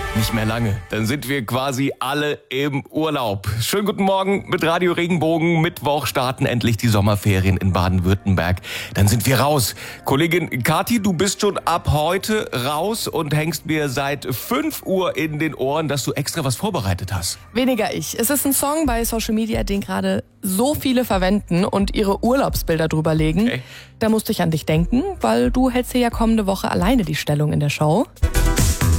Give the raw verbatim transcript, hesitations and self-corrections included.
Nicht mehr lange, dann sind wir quasi alle im Urlaub. Schönen guten Morgen mit Radio Regenbogen. Mittwoch starten endlich die Sommerferien in Baden-Württemberg. Dann sind wir raus. Kollegin Kathi, du bist schon ab heute raus und hängst mir seit fünf Uhr in den Ohren, dass du extra was vorbereitet hast. Weniger ich. Es ist ein Song bei Social Media, den gerade so viele verwenden und ihre Urlaubsbilder drüber legen. Okay. Da musste ich an dich denken, weil du hältst hier ja kommende Woche alleine die Stellung in der Show.